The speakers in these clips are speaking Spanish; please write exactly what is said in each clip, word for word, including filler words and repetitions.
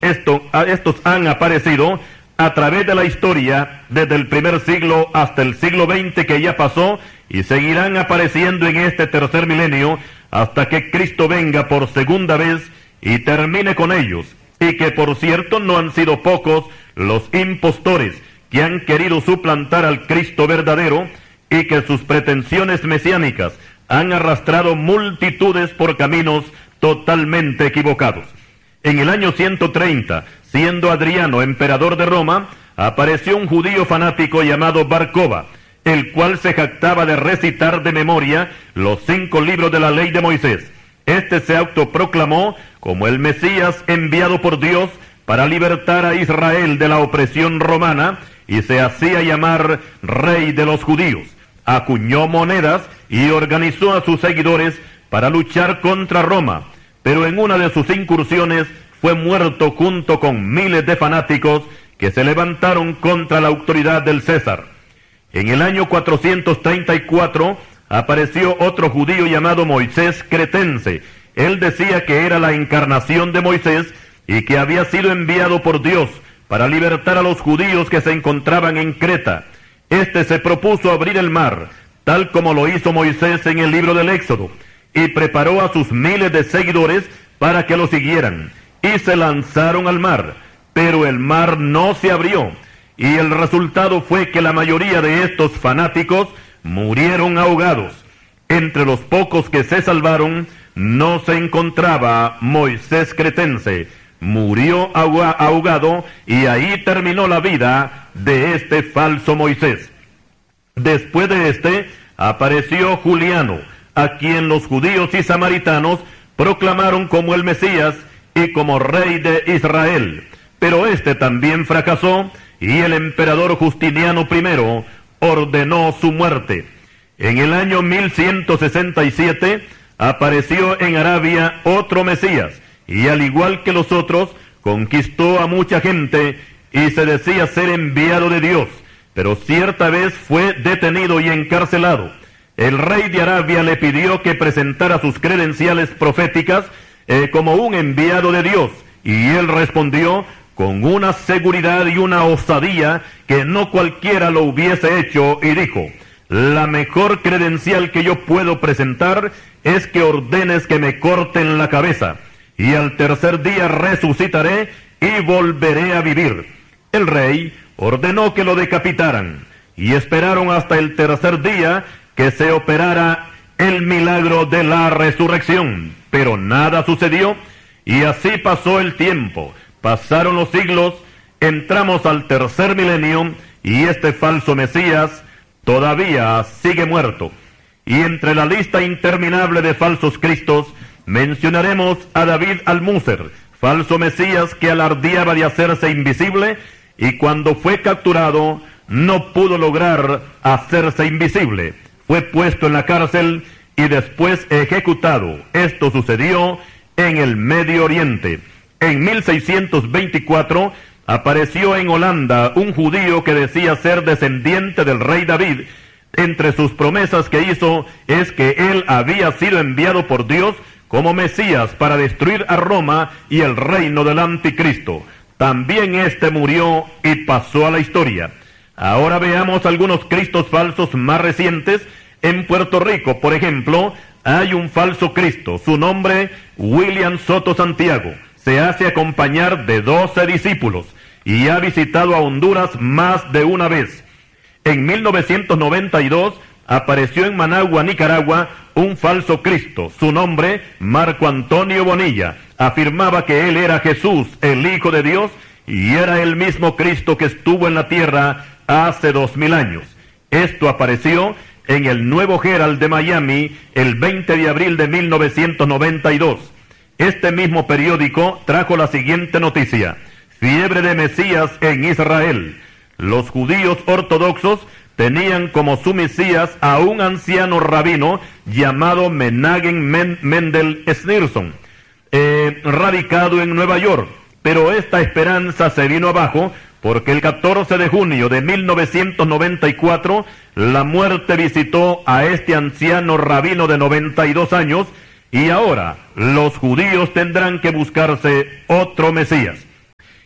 Esto, estos han aparecido a través de la historia desde el primer siglo hasta el siglo veinte que ya pasó, y seguirán apareciendo en este tercer milenio hasta que Cristo venga por segunda vez y termine con ellos. Y que por cierto no han sido pocos los impostores que han querido suplantar al Cristo verdadero, y que sus pretensiones mesiánicas han arrastrado multitudes por caminos totalmente equivocados. En el año ciento treinta, siendo Adriano emperador de Roma, apareció un judío fanático llamado Bar Koba, el cual se jactaba de recitar de memoria los cinco libros de la ley de Moisés. Este se autoproclamó como el Mesías enviado por Dios para libertar a Israel de la opresión romana, y se hacía llamar Rey de los Judíos. Acuñó monedas y organizó a sus seguidores para luchar contra Roma, pero en una de sus incursiones fue muerto junto con miles de fanáticos que se levantaron contra la autoridad del César. En el año cuatrocientos treinta y cuatro apareció otro judío llamado Moisés Cretense. Él decía que era la encarnación de Moisés y que había sido enviado por Dios para libertar a los judíos que se encontraban en Creta. Este se propuso abrir el mar, tal como lo hizo Moisés en el libro del Éxodo, y preparó a sus miles de seguidores para que lo siguieran, y se lanzaron al mar, pero el mar no se abrió, y el resultado fue que la mayoría de estos fanáticos murieron ahogados. Entre los pocos que se salvaron no se encontraba Moisés Cretense. Murió ahogado, y ahí terminó la vida de este falso Moisés. Después de este apareció Juliano, a quien los judíos y samaritanos proclamaron como el Mesías y como rey de Israel. Pero este también fracasó, y el emperador Justiniano primero ordenó su muerte. En el año mil ciento sesenta y siete apareció en Arabia otro Mesías, y al igual que los otros, conquistó a mucha gente y se decía ser enviado de Dios, pero cierta vez fue detenido y encarcelado. El rey de Arabia le pidió que presentara sus credenciales proféticas eh, como un enviado de Dios, y él respondió con una seguridad y una osadía que no cualquiera lo hubiese hecho, y dijo: la mejor credencial que yo puedo presentar es que ordenes que me corten la cabeza, y al tercer día resucitaré y volveré a vivir. El rey ordenó que lo decapitaran, y esperaron hasta el tercer día que se operara el milagro de la resurrección, pero nada sucedió, y así pasó el tiempo, pasaron los siglos, entramos al tercer milenio, y este falso Mesías todavía sigue muerto. Y entre la lista interminable de falsos cristos, mencionaremos a David Almúcer, falso Mesías que alardeaba de hacerse invisible, y cuando fue capturado no pudo lograr hacerse invisible. Fue puesto en la cárcel y después ejecutado. Esto sucedió en el Medio Oriente. En mil seiscientos veinticuatro apareció en Holanda un judío que decía ser descendiente del rey David. Entre sus promesas que hizo es que él había sido enviado por Dios como Mesías para destruir a Roma y el reino del anticristo. También éste murió y pasó a la historia. Ahora veamos algunos cristos falsos más recientes. En Puerto Rico, por ejemplo, hay un falso cristo. Su nombre, William Soto Santiago. Se hace acompañar de doce discípulos y ha visitado a Honduras más de una vez. En mil novecientos noventa y dos apareció en Managua, Nicaragua, un falso Cristo. Su nombre, Marco Antonio Bonilla. Afirmaba que él era Jesús, el Hijo de Dios, y era el mismo Cristo que estuvo en la tierra hace dos mil años. Esto apareció en el Nuevo Herald de Miami el veinte de abril de mil novecientos noventa y dos. Este mismo periódico trajo la siguiente noticia: fiebre de Mesías en Israel. Los judíos ortodoxos tenían como su Mesías a un anciano rabino llamado Menachem Men Mendel Schneerson, eh, radicado en Nueva York. Pero esta esperanza se vino abajo porque el catorce de junio de mil novecientos noventa y cuatro la muerte visitó a este anciano rabino de noventa y dos años, y ahora los judíos tendrán que buscarse otro Mesías.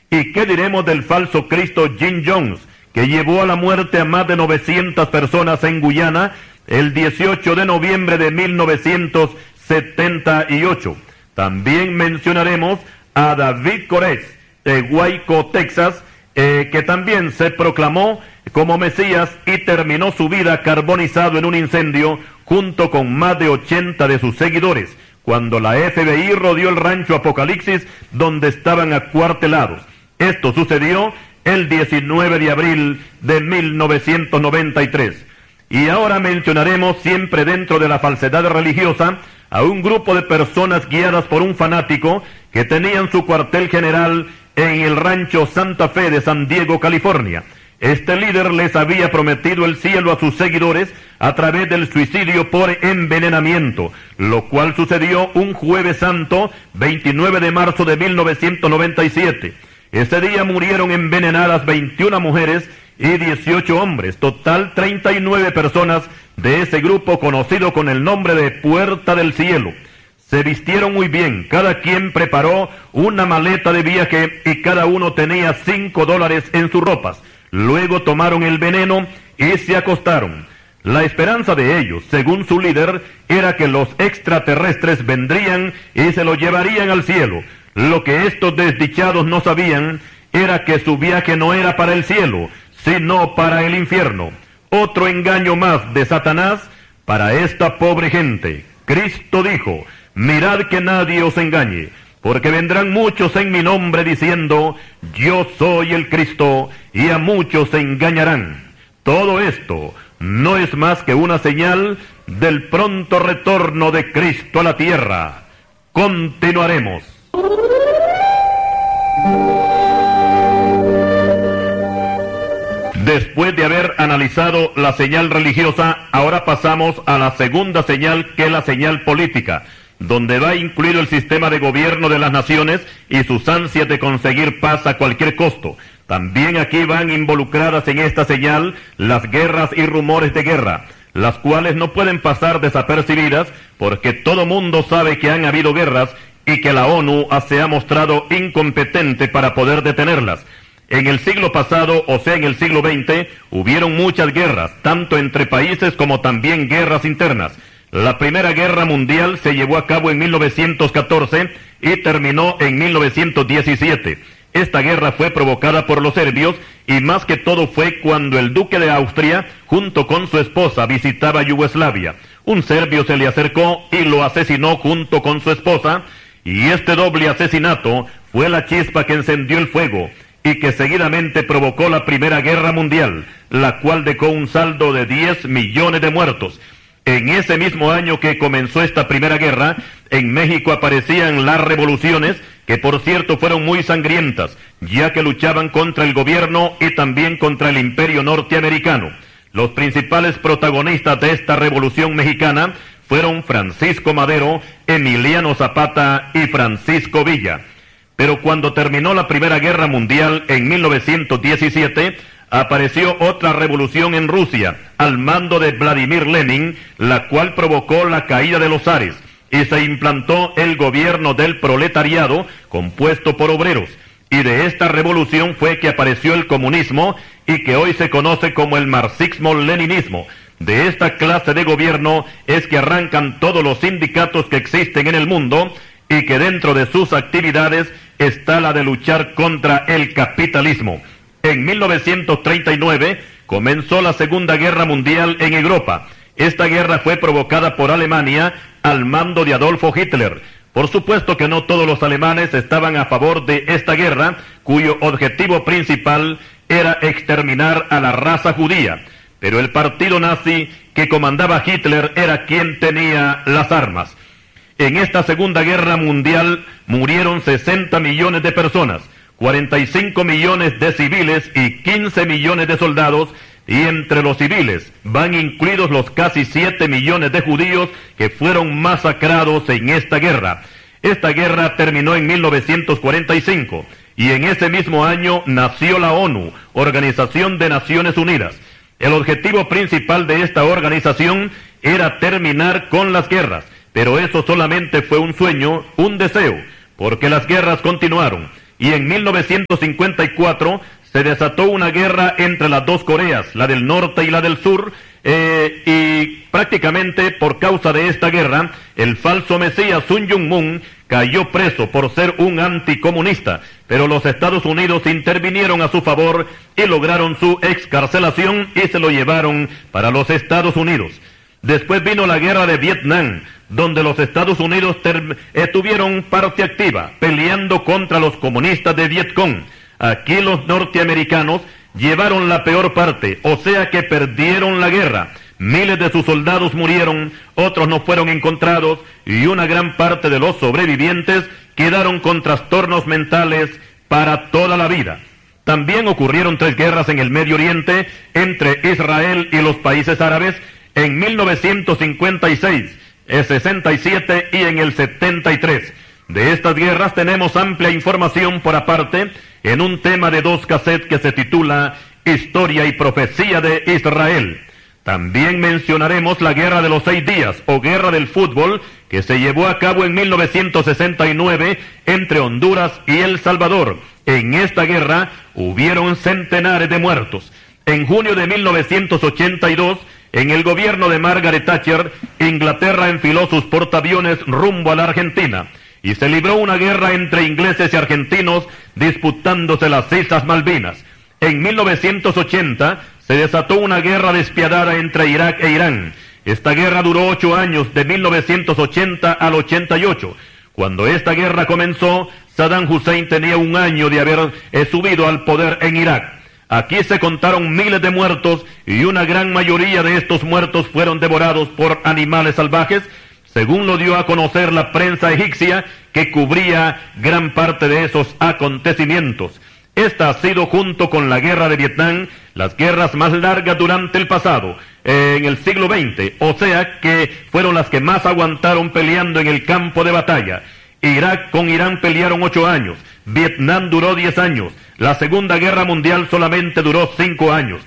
¿Y qué diremos del falso Cristo Jim Jones, que llevó a la muerte a más de novecientas personas en Guyana el dieciocho de noviembre de mil novecientos setenta y ocho? También mencionaremos a David Koresh de Waco, Texas, eh, que también se proclamó como Mesías y terminó su vida carbonizado en un incendio junto con más de ochenta de sus seguidores, cuando la F B I rodeó el rancho Apocalipsis donde estaban acuartelados. Esto sucedió el diecinueve de abril de mil novecientos noventa y tres. Y ahora mencionaremos, siempre dentro de la falsedad religiosa, a un grupo de personas guiadas por un fanático que tenían su cuartel general en el rancho Santa Fe de San Diego, California. Este líder les había prometido el cielo a sus seguidores a través del suicidio por envenenamiento, lo cual sucedió un jueves santo, veintinueve de marzo de mil novecientos noventa y siete. Ese día murieron envenenadas veintiuna mujeres y dieciocho hombres, total treinta y nueve personas de ese grupo conocido con el nombre de Puerta del Cielo. Se vistieron muy bien, cada quien preparó una maleta de viaje y cada uno tenía cinco dólares en sus ropas. Luego tomaron el veneno y se acostaron. La esperanza de ellos, según su líder, era que los extraterrestres vendrían y se lo llevarían al cielo. Lo que estos desdichados no sabían era que su viaje no era para el cielo, sino para el infierno. Otro engaño más de Satanás para esta pobre gente. Cristo dijo: mirad que nadie os engañe, porque vendrán muchos en mi nombre diciendo, yo soy el Cristo, y a muchos se engañarán. Todo esto no es más que una señal del pronto retorno de Cristo a la tierra. Continuaremos. Después de haber analizado la señal religiosa, ahora pasamos a la segunda señal, que es la señal política, donde va incluido el sistema de gobierno de las naciones y sus ansias de conseguir paz a cualquier costo. También aquí van involucradas en esta señal las guerras y rumores de guerra, las cuales no pueden pasar desapercibidas porque todo mundo sabe que han habido guerras y que la ONU se ha mostrado incompetente para poder detenerlas. En el siglo pasado, o sea en el siglo veinte, hubieron muchas guerras, tanto entre países como también guerras internas. La Primera Guerra Mundial se llevó a cabo en mil novecientos catorce y terminó en mil novecientos diecisiete. Esta guerra fue provocada por los serbios y más que todo fue cuando el duque de Austria, junto con su esposa, visitaba Yugoslavia. Un serbio se le acercó y lo asesinó junto con su esposa, y este doble asesinato fue la chispa que encendió el fuego y que seguidamente provocó la Primera Guerra Mundial, la cual dejó un saldo de diez millones de muertos. En ese mismo año que comenzó esta Primera Guerra, en México aparecían las revoluciones, que por cierto fueron muy sangrientas, ya que luchaban contra el gobierno y también contra el imperio norteamericano. Los principales protagonistas de esta revolución mexicana fueron Francisco Madero, Emiliano Zapata y Francisco Villa. Pero cuando terminó la Primera Guerra Mundial en mil novecientos diecisiete, apareció otra revolución en Rusia, al mando de Vladimir Lenin, la cual provocó la caída de los zares, y se implantó el gobierno del proletariado, compuesto por obreros. Y de esta revolución fue que apareció el comunismo, y que hoy se conoce como el marxismo-leninismo. De esta clase de gobierno es que arrancan todos los sindicatos que existen en el mundo, y que dentro de sus actividades está la de luchar contra el capitalismo. En mil novecientos treinta y nueve comenzó la Segunda Guerra Mundial en Europa. Esta guerra fue provocada por Alemania al mando de Adolfo Hitler. Por supuesto que no todos los alemanes estaban a favor de esta guerra, cuyo objetivo principal era exterminar a la raza judía. Pero el partido nazi que comandaba Hitler era quien tenía las armas. En esta Segunda Guerra Mundial murieron sesenta millones de personas, cuarenta y cinco millones de civiles y quince millones de soldados, y entre los civiles van incluidos los casi siete millones de judíos que fueron masacrados en esta guerra. Esta guerra terminó en mil novecientos cuarenta y cinco, y en ese mismo año nació la ONU, Organización de Naciones Unidas. El objetivo principal de esta organización era terminar con las guerras, pero eso solamente fue un sueño, un deseo, porque las guerras continuaron. y en mil novecientos cincuenta y cuatro se desató una guerra entre las dos Coreas, la del norte y la del sur, eh, y prácticamente por causa de esta guerra, el falso mesías Sun Jung-moon cayó preso por ser un anticomunista, pero los Estados Unidos intervinieron a su favor y lograron su excarcelación y se lo llevaron para los Estados Unidos. Después vino la guerra de Vietnam, donde los Estados Unidos eh, tuvieron parte activa, peleando contra los comunistas de Vietcong. Aquí los norteamericanos llevaron la peor parte, o sea que perdieron la guerra. Miles de sus soldados murieron, otros no fueron encontrados, y una gran parte de los sobrevivientes quedaron con trastornos mentales para toda la vida. También ocurrieron tres guerras en el Medio Oriente entre Israel y los países árabes en mil novecientos cincuenta y seis, el sesenta y siete y en el setenta y tres. De estas guerras tenemos amplia información por aparte en un tema de dos cassettes que se titula Historia y Profecía de Israel. También mencionaremos la Guerra de los Seis Días o Guerra del Fútbol que se llevó a cabo en mil novecientos sesenta y nueve entre Honduras y El Salvador. En esta guerra hubieron centenares de muertos. En junio de mil novecientos ochenta y dos, en el gobierno de Margaret Thatcher, Inglaterra enfiló sus portaaviones rumbo a la Argentina y se libró una guerra entre ingleses y argentinos disputándose las Islas Malvinas. En mil novecientos ochenta se desató una guerra despiadada entre Irak e Irán. Esta guerra duró ocho años, de mil novecientos ochenta al ochenta y ocho. Cuando esta guerra comenzó, Saddam Hussein tenía un año de haber eh, subido al poder en Irak. Aquí se contaron miles de muertos y una gran mayoría de estos muertos fueron devorados por animales salvajes, según lo dio a conocer la prensa egipcia que cubría gran parte de esos acontecimientos. Esta ha sido, junto con la guerra de Vietnam, las guerras más largas durante el pasado, eh, en el siglo veinte, o sea que fueron las que más aguantaron peleando en el campo de batalla. Irak con Irán pelearon ocho años, Vietnam duró diez años, la Segunda Guerra Mundial solamente duró cinco años.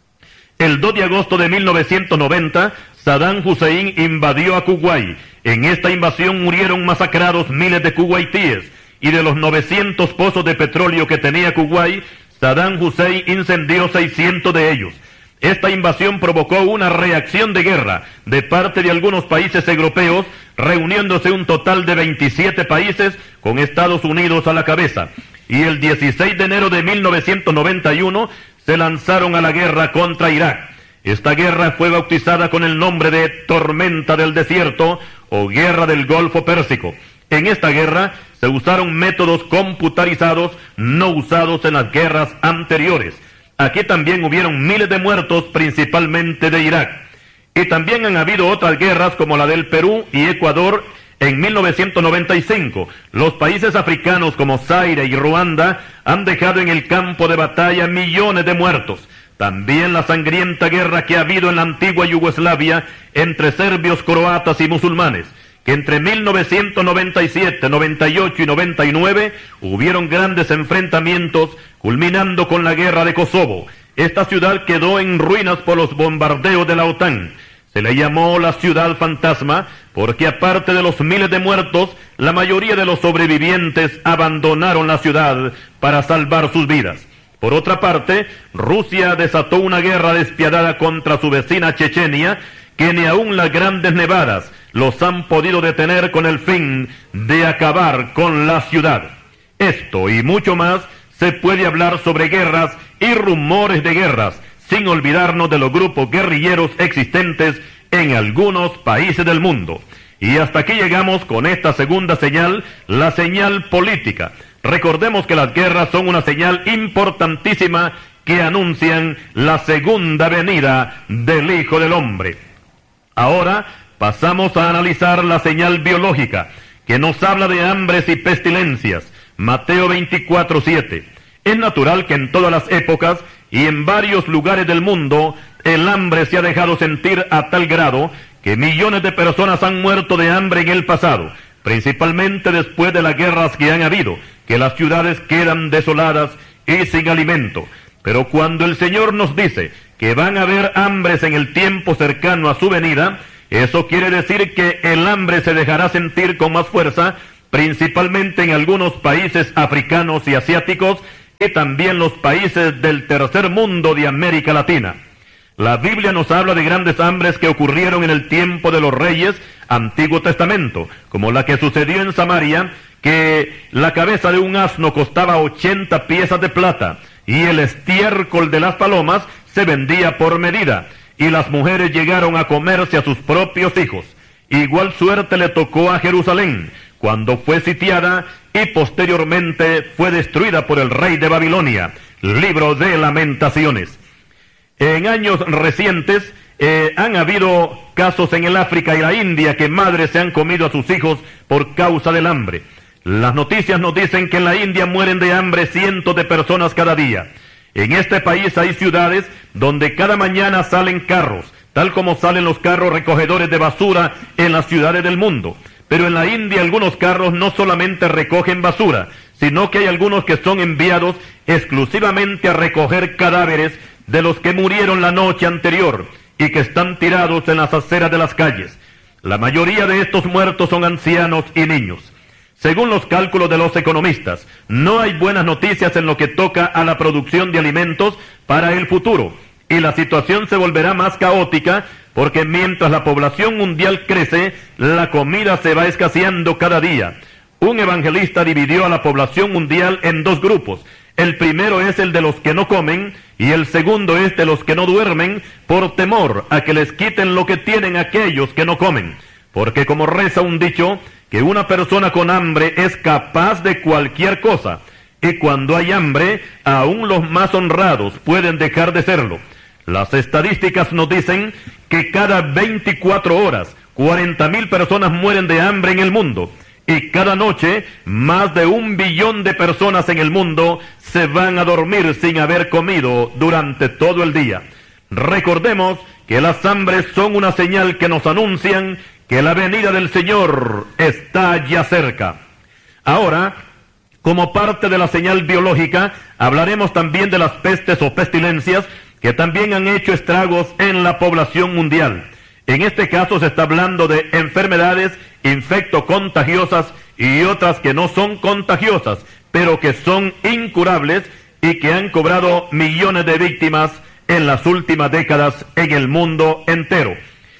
El dos de agosto de mil novecientos noventa, Saddam Hussein invadió a Kuwait. En esta invasión murieron masacrados miles de kuwaitíes, y de los novecientos pozos de petróleo que tenía Kuwait, Saddam Hussein incendió seiscientos de ellos. Esta invasión provocó una reacción de guerra de parte de algunos países europeos, reuniéndose un total de veintisiete países con Estados Unidos a la cabeza. Y el dieciséis de enero de mil novecientos noventa y uno se lanzaron a la guerra contra Irak. Esta guerra fue bautizada con el nombre de Tormenta del Desierto o Guerra del Golfo Pérsico. En esta guerra se usaron métodos computarizados no usados en las guerras anteriores. Aquí también hubieron miles de muertos, principalmente de Irak. Y también han habido otras guerras como la del Perú y Ecuador en mil novecientos noventa y cinco. Los países africanos como Zaire y Ruanda han dejado en el campo de batalla millones de muertos. También la sangrienta guerra que ha habido en la antigua Yugoslavia entre serbios, croatas y musulmanes, que entre mil novecientos noventa y siete, noventa y ocho y noventa y nueve hubieron grandes enfrentamientos, culminando con la guerra de Kosovo. Esta ciudad quedó en ruinas por los bombardeos de la OTAN. Se le llamó la ciudad fantasma porque, aparte de los miles de muertos, la mayoría de los sobrevivientes abandonaron la ciudad para salvar sus vidas. Por otra parte, Rusia desató una guerra despiadada contra su vecina Chechenia, que ni aun las grandes nevadas los han podido detener, con el fin de acabar con la ciudad. Esto y mucho más se puede hablar sobre guerras y rumores de guerras, sin olvidarnos de los grupos guerrilleros existentes en algunos países del mundo. Y hasta aquí llegamos con esta segunda señal, la señal política. Recordemos que las guerras son una señal importantísima que anuncian la segunda venida del Hijo del Hombre. Ahora pasamos a analizar la señal biológica, que nos habla de hambres y pestilencias. Mateo veinticuatro siete. Es natural que en todas las épocas y en varios lugares del mundo el hambre se ha dejado sentir a tal grado que millones de personas han muerto de hambre en el pasado, principalmente después de las guerras que han habido, que las ciudades quedan desoladas y sin alimento. Pero cuando el Señor nos dice que van a haber hambres en el tiempo cercano a su venida, eso quiere decir que el hambre se dejará sentir con más fuerza principalmente en algunos países africanos y asiáticos, y también los países del tercer mundo de América Latina. La Biblia nos habla de grandes hambres que ocurrieron en el tiempo de los reyes, Antiguo Testamento, como la que sucedió en Samaria, que la cabeza de un asno costaba ochenta piezas de plata, y el estiércol de las palomas se vendía por medida, y las mujeres llegaron a comerse a sus propios hijos. Igual suerte le tocó a Jerusalén, cuando fue sitiada y posteriormente fue destruida por el rey de Babilonia. Libro de Lamentaciones. En años recientes eh, han habido casos en el África y la India que madres se han comido a sus hijos por causa del hambre. Las noticias nos dicen que en la India mueren de hambre cientos de personas cada día. En este país hay ciudades donde cada mañana salen carros, tal como salen los carros recogedores de basura en las ciudades del mundo. Pero en la India algunos carros no solamente recogen basura, sino que hay algunos que son enviados exclusivamente a recoger cadáveres de los que murieron la noche anterior y que están tirados en las aceras de las calles. La mayoría de estos muertos son ancianos y niños. Según los cálculos de los economistas, no hay buenas noticias en lo que toca a la producción de alimentos para el futuro, y la situación se volverá más caótica porque mientras la población mundial crece, la comida se va escaseando cada día. Un evangelista dividió a la población mundial en dos grupos. El primero es el de los que no comen y el segundo es de los que no duermen por temor a que les quiten lo que tienen aquellos que no comen. Porque como reza un dicho, que una persona con hambre es capaz de cualquier cosa, y cuando hay hambre, aún los más honrados pueden dejar de serlo. Las estadísticas nos dicen que cada veinticuatro horas, cuarenta mil personas mueren de hambre en el mundo, y cada noche, más de un billón de personas en el mundo se van a dormir sin haber comido durante todo el día. Recordemos que las hambres son una señal que nos anuncian que la venida del Señor está ya cerca. Ahora, como parte de la señal biológica, hablaremos también de las pestes o pestilencias que también han hecho estragos en la población mundial. En este caso se está hablando de enfermedades infectocontagiosas y otras que no son contagiosas, pero que son incurables y que han cobrado millones de víctimas en las últimas décadas en el mundo entero.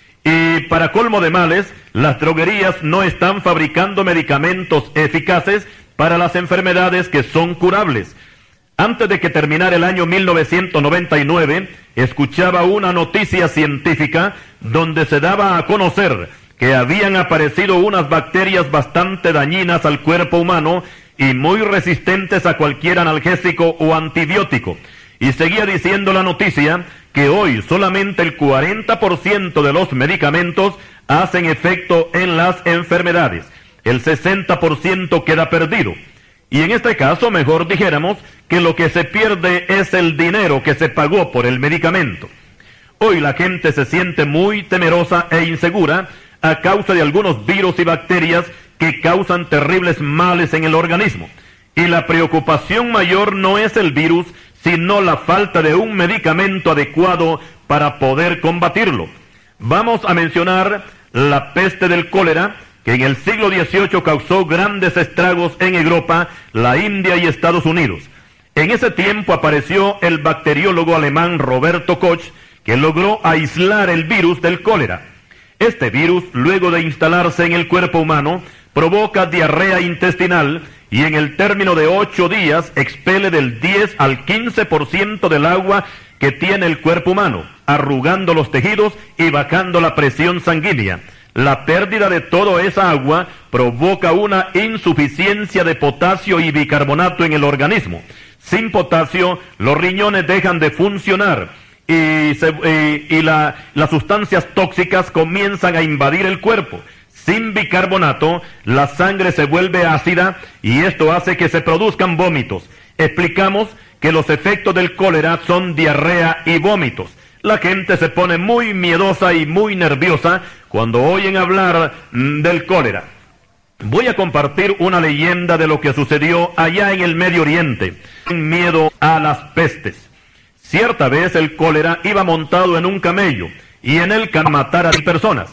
Y para colmo de males, las droguerías no están fabricando medicamentos eficaces para las enfermedades que son curables. Antes de que terminara el año mil novecientos noventa y nueve, escuchaba una noticia científica donde se daba a conocer que habían aparecido unas bacterias bastante dañinas al cuerpo humano y muy resistentes a cualquier analgésico o antibiótico. Y seguía diciendo la noticia que hoy solamente el cuarenta por ciento de los medicamentos hacen efecto en las enfermedades. El sesenta por ciento queda perdido. Y en este caso, mejor dijéramos que lo que se pierde es el dinero que se pagó por el medicamento. Hoy la gente se siente muy temerosa e insegura a causa de algunos virus y bacterias que causan terribles males en el organismo. Y la preocupación mayor no es el virus, sino la falta de un medicamento adecuado para poder combatirlo. Vamos a mencionar la peste del cólera, que en el siglo dieciocho causó grandes estragos en Europa, la India y Estados Unidos. En ese tiempo apareció el bacteriólogo alemán Roberto Koch, que logró aislar el virus del cólera. Este virus, luego de instalarse en el cuerpo humano, provoca diarrea intestinal y en el término de ocho días expele del diez al quince por ciento del agua que tiene el cuerpo humano, arrugando los tejidos y bajando la presión sanguínea. La pérdida de toda esa agua provoca una insuficiencia de potasio y bicarbonato en el organismo. Sin potasio, los riñones dejan de funcionar y, se, y, y la, las sustancias tóxicas comienzan a invadir el cuerpo. Sin bicarbonato, la sangre se vuelve ácida y esto hace que se produzcan vómitos. Explicamos que los efectos del cólera son diarrea y vómitos. La gente se pone muy miedosa y muy nerviosa cuando oyen hablar mmm, del cólera. Voy a compartir una leyenda de lo que sucedió allá en el Medio Oriente, en miedo a las pestes. Cierta vez el cólera iba montado en un camello y en él matar a mil personas.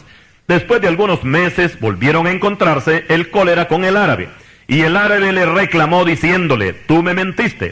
Después de algunos meses volvieron a encontrarse el cólera con el árabe, y el árabe le reclamó diciéndole: tú me mentiste,